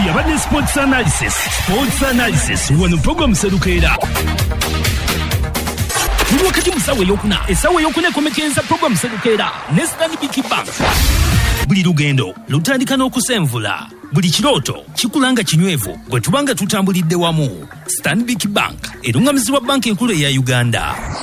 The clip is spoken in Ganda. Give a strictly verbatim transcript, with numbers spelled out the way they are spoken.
yabadde sports analysis sports analysis wano program serukeera buli wakati musawe yokuna esawe yokuna komekeza program serukeera ne Stanbic Bank buli lugendo lutandika n'okusenvula buli kirooto kikulanga kinywevu gwe tubanga tutambulidde wamu. Stanbic Bank erungamizibwa banka enkulu eya Uganda.